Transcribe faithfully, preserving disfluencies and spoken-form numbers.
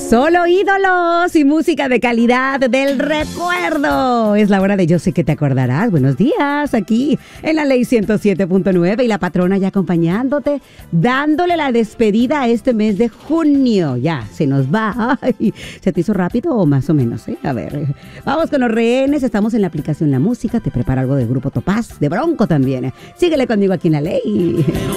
Solo ídolos y música de calidad del recuerdo. Es la hora de Yo sé que te acordarás. Buenos días, aquí en la Ley ciento siete punto nueve y la patrona ya acompañándote, dándole la despedida a este mes de junio. Ya, se nos va. Ay, ¿se te hizo rápido o más o menos? ¿eh? A ver, vamos con los rehenes. Estamos en la aplicación La Música. Te prepara algo de Grupo Topaz, de Bronco también. Síguele conmigo aquí en la Ley.